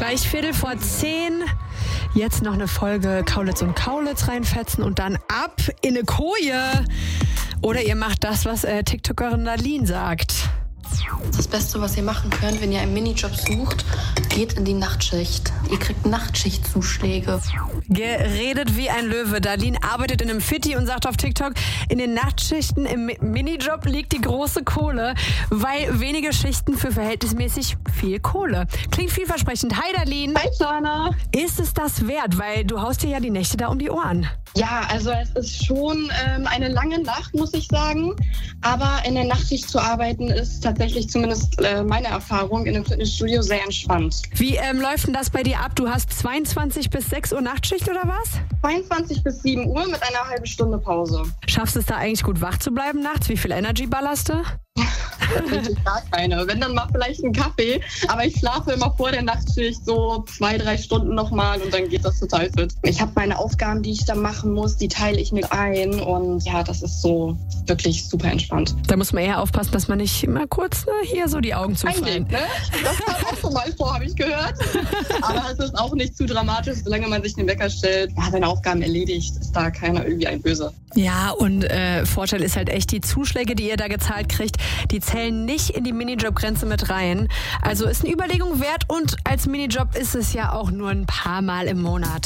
Gleich 10:15. Jetzt noch eine Folge Kaulitz und Kaulitz reinfetzen und dann ab in eine Koje. Oder ihr macht das, was TikTokerin Darlene sagt. Das Beste, was ihr machen könnt, wenn ihr einen Minijob sucht, geht in die Nachtschicht. Ihr kriegt Nachtschichtzuschläge. Geredet wie ein Löwe. Darlene arbeitet in einem Fitti und sagt auf TikTok, in den Nachtschichten im Minijob liegt die große Kohle, weil wenige Schichten für verhältnismäßig viel Kohle. Klingt vielversprechend. Hi Darlene. Hi Joanna. Ist es das wert? Weil du haust dir ja die Nächte da um die Ohren. Ja, also es ist schon eine lange Nacht, muss ich sagen. Aber in der Nachtschicht zu arbeiten ist tatsächlich zumindest meine Erfahrung in einem Fitnessstudio sehr entspannt. Wie läuft denn das bei dir ab? Du hast 22 bis 6 Uhr Nachtschicht oder was? 22 bis 7 Uhr mit einer halben Stunde Pause. Schaffst du es da eigentlich gut wach zu bleiben nachts? Wie viel Energy ballerst du? Tatsächlich gar keine. Wenn, dann mal vielleicht einen Kaffee. Aber ich schlafe immer vor der Nachtschicht so 2-3 Stunden nochmal und dann geht das total fit. Ich habe meine Aufgaben, die ich da machen muss, die teile ich mit ein. Und ja, das ist so wirklich super entspannt. Da muss man eher aufpassen, dass man nicht immer kurz hier so die Augen zufallen. Eingeht, ne? Das kam auch schon mal vor, habe ich gehört. Aber es ist auch nicht zu dramatisch, solange man sich den Wecker stellt. Ja, seine Aufgaben erledigt, ist da keiner irgendwie ein Böse. Ja, und Vorteil ist halt echt, die Zuschläge, die ihr da gezahlt kriegt, die zählen nicht in die Minijob-Grenze mit rein. Also ist eine Überlegung wert und als Minijob ist es ja auch nur ein paar Mal im Monat.